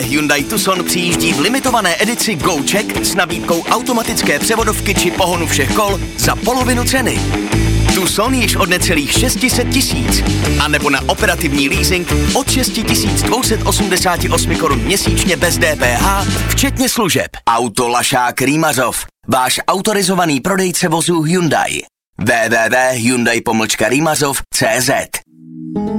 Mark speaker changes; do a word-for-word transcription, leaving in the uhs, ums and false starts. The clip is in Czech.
Speaker 1: Hyundai Tucson přijíždí v limitované edici GoCheck s nabídkou automatické převodovky či pohonu všech kol za polovinu ceny. Tucson již od necelých šest set tisíc, anebo na operativní leasing od šest tisíc dvě stě osmdesát osm korun měsíčně bez D P H, včetně služeb. Autolašák Rýmařov, váš autorizovaný prodejce vozů Hyundai. w w w tečka hyundai pomlčka rýmařov tečka cé zet